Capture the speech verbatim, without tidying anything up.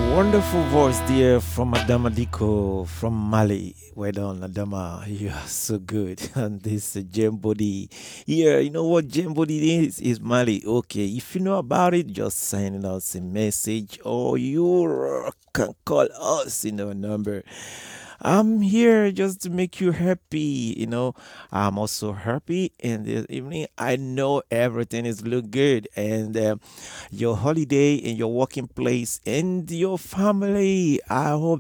Wonderful voice there from Adama Diko from Mali. Well done, Adama. You are so good. And this uh, gem body. Yeah, you know what gem body is? Is Mali. Okay, if you know about it, just send us a message or you can call us in our number. I'm here just to make you happy. You know, I'm also happy in this evening. I know everything is look good, and uh, your holiday in your working place and your family. I hope